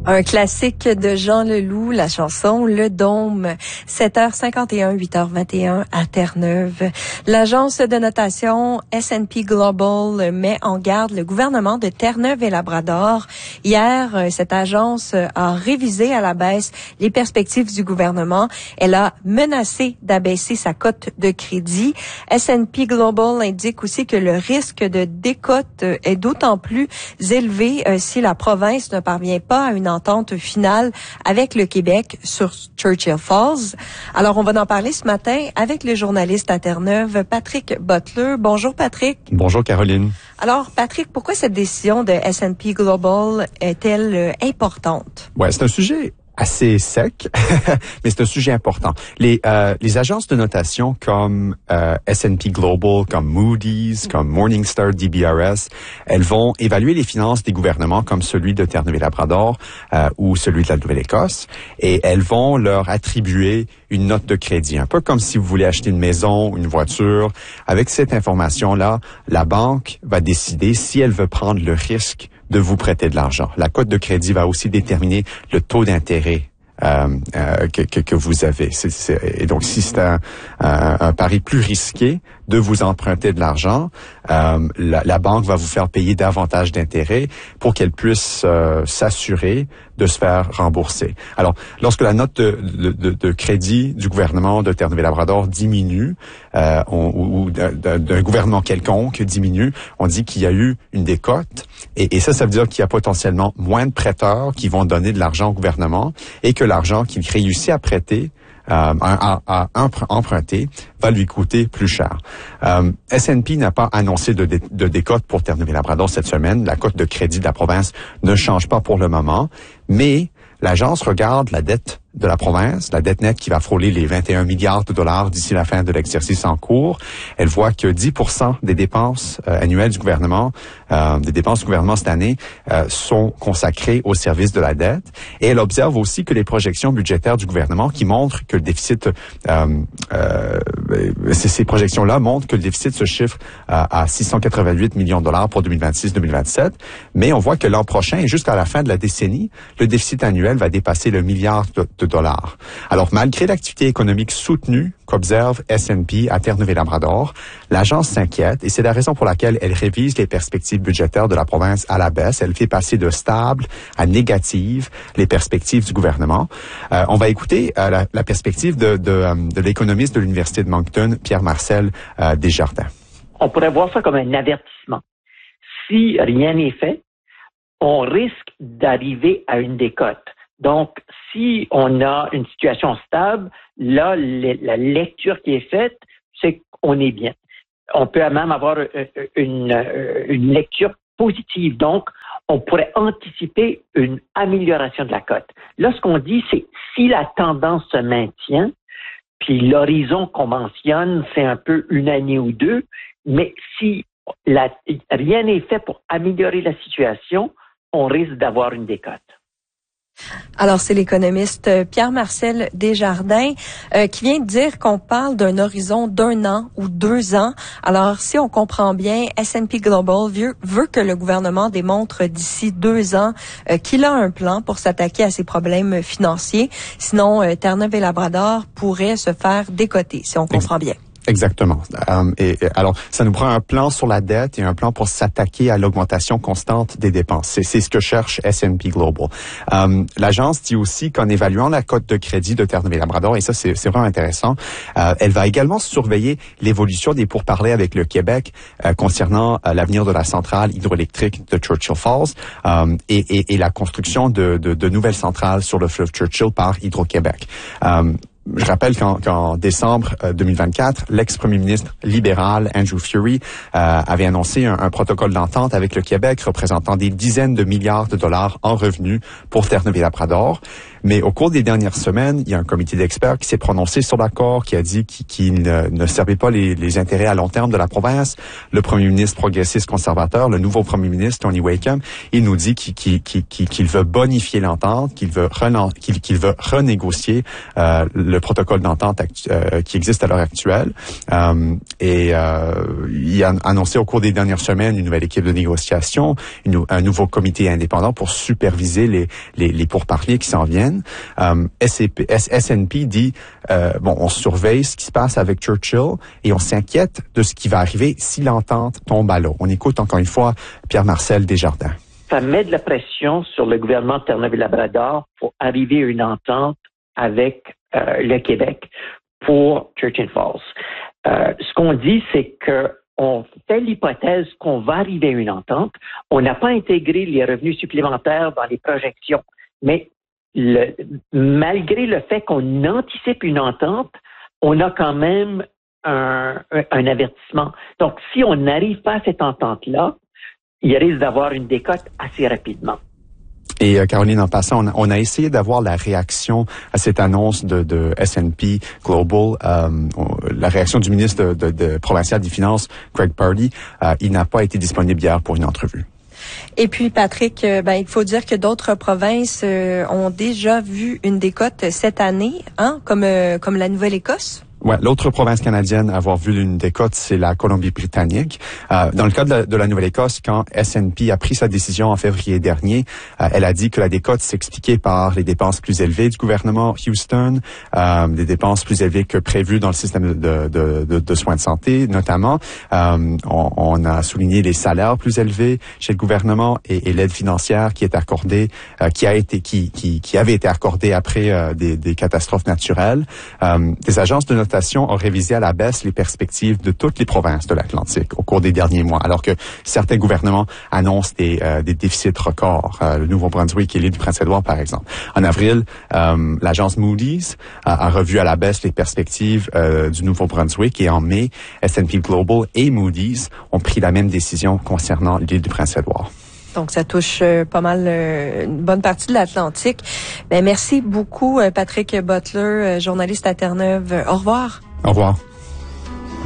Un classique de Jean Leloup, la chanson Le Dôme, 7h51, 8h21 à Terre-Neuve. L'agence de notation S&P Global met en garde le gouvernement de Terre-Neuve et Labrador. Hier, cette agence a révisé à la baisse les perspectives du gouvernement. Elle a menacé d'abaisser sa cote de crédit. S&P Global indique aussi que le risque de décote est d'autant plus élevé si la province ne parvient pas à une entente finale avec le Québec sur Churchill Falls. Alors, on va en parler ce matin avec le journaliste à Terre-Neuve, Patrick Butler. Bonjour, Patrick. Bonjour, Caroline. Alors, Patrick, pourquoi cette décision de S&P Global est-elle importante? Ouais, c'est un sujet assez sec, mais c'est un sujet important. Les agences de notation comme S&P Global, comme Moody's, comme Morningstar DBRS, elles vont évaluer les finances des gouvernements comme celui de Terre-Neuve et Labrador ou celui de la Nouvelle-Écosse, et elles vont leur attribuer une note de crédit, un peu comme si vous voulez acheter une maison, une voiture. Avec cette information-là, la banque va décider si elle veut prendre le risque de vous prêter de l'argent. La cote de crédit va aussi déterminer le taux d'intérêt que vous avez. Et donc, si c'est un pari plus risqué de vous emprunter de l'argent, la banque va vous faire payer davantage d'intérêt pour qu'elle puisse s'assurer de se faire rembourser. Alors, lorsque la note de crédit du gouvernement de Terre-Neuve et Labrador diminue, ou d'un gouvernement quelconque diminue, on dit qu'il y a eu une décote. Et ça veut dire qu'il y a potentiellement moins de prêteurs qui vont donner de l'argent au gouvernement et que l'argent qu'il réussit à prêter, à emprunter, va lui coûter plus cher. S&P n'a pas annoncé de décote pour Terre-Neuve et Labrador cette semaine. La cote de crédit de la province ne change pas pour le moment, mais l'agence regarde la dette de la province, la dette nette qui va frôler les 21 milliards de dollars d'ici la fin de l'exercice en cours. Elle voit que 10% des dépenses annuelles du gouvernement, des dépenses du gouvernement cette année, sont consacrées au service de la dette. Et elle observe aussi que les projections budgétaires du gouvernement qui montrent que le déficit, ces projections-là montrent que le déficit se chiffre à 688 millions de dollars pour 2026-2027. Mais on voit que l'an prochain et jusqu'à la fin de la décennie, le déficit annuel va dépasser le milliard de dollars. Alors, malgré l'activité économique soutenue qu'observe S&P à Terre-Neuve et Labrador, l'agence s'inquiète et c'est la raison pour laquelle elle révise les perspectives budgétaires de la province à la baisse. Elle fait passer de stable à négative les perspectives du gouvernement. On va écouter la perspective de l'économiste de l'Université de Moncton, Pierre-Marcel Desjardins. On pourrait voir ça comme un avertissement. Si rien n'est fait, on risque d'arriver à une décote. Donc, si on a une situation stable, là, la lecture qui est faite, c'est qu'on est bien. On peut même avoir une lecture positive. Donc, on pourrait anticiper une amélioration de la cote. Là, ce qu'on dit, c'est si la tendance se maintient, puis l'horizon qu'on mentionne, c'est un peu une année ou deux, mais si rien n'est fait pour améliorer la situation, on risque d'avoir une décote. Alors, c'est l'économiste Pierre-Marcel Desjardins qui vient de dire qu'on parle d'un horizon d'1 an ou 2 ans. Alors, si on comprend bien, S&P Global veut que le gouvernement démontre d'ici 2 ans qu'il a un plan pour s'attaquer à ses problèmes financiers. Sinon, Terre-Neuve et Labrador pourraient se faire décoter, si on comprend bien. Exactement. Alors, ça nous prend un plan sur la dette et un plan pour s'attaquer à l'augmentation constante des dépenses. C'est ce que cherche S&P Global. L'agence dit aussi qu'en évaluant la cote de crédit de Terre-Neuve et Labrador, et ça c'est vraiment intéressant, elle va également surveiller l'évolution des pourparlers avec le Québec concernant l'avenir de la centrale hydroélectrique de Churchill Falls et la construction de nouvelles centrales sur le fleuve Churchill par Hydro-Québec. Je rappelle qu'en décembre 2024, l'ex-premier ministre libéral Andrew Furey avait annoncé un protocole d'entente avec le Québec représentant des dizaines de milliards de dollars en revenus pour Terre-Neuve et Labrador. Mais au cours des dernières semaines, il y a un comité d'experts qui s'est prononcé sur l'accord, qui a dit qu'il ne servait pas les intérêts à long terme de la province. Le premier ministre progressiste conservateur, le nouveau premier ministre, Tony Wakeham, il nous dit qu'il veut bonifier l'entente, qu'il veut renégocier le protocole d'entente qui existe à l'heure actuelle. Il a annoncé au cours des dernières semaines une nouvelle équipe de négociation, un nouveau comité indépendant pour superviser les pourparlers qui s'en viennent. SNP dit on surveille ce qui se passe avec Churchill et on s'inquiète de ce qui va arriver si l'entente tombe à l'eau. On écoute encore une fois Pierre-Marcel Desjardins. Ça met de la pression sur le gouvernement de Terre-Neuve-Labrador pour arriver à une entente avec le Québec pour Churchill Falls. Ce qu'on dit, c'est que on fait l'hypothèse qu'on va arriver à une entente. On n'a pas intégré les revenus supplémentaires dans les projections, mais malgré le fait qu'on anticipe une entente, on a quand même un avertissement. Donc, si on n'arrive pas à cette entente-là, il risque d'avoir une décote assez rapidement. Et Caroline, en passant, on a essayé d'avoir la réaction à cette annonce de S&P Global, la réaction du ministre provincial des Finances, Craig Pardee. Il n'a pas été disponible hier pour une entrevue. Et puis, Patrick, il faut dire que d'autres provinces ont déjà vu une décote cette année, comme la Nouvelle-Écosse. Ouais, l'autre province canadienne à avoir vu une décote, c'est la Colombie-Britannique. Dans le cas de la Nouvelle-Écosse, quand S&P a pris sa décision en février dernier, elle a dit que la décote s'expliquait par les dépenses plus élevées du gouvernement Houston, des dépenses plus élevées que prévues dans le système de soins de santé, notamment. On a souligné les salaires plus élevés chez le gouvernement et l'aide financière qui est accordée, qui avait été accordée après des catastrophes naturelles. Des agences de notation ont révisé à la baisse les perspectives de toutes les provinces de l'Atlantique au cours des derniers mois, alors que certains gouvernements annoncent des déficits records. Le Nouveau-Brunswick et l'île du Prince-Édouard, par exemple. En avril, l'agence Moody's a revu à la baisse les perspectives du Nouveau-Brunswick et en mai, S&P Global et Moody's ont pris la même décision concernant l'île du Prince-Édouard. Donc, ça touche pas mal une bonne partie de l'Atlantique. Merci beaucoup, Patrick Butler, journaliste à Terre-Neuve. Au revoir. Au revoir.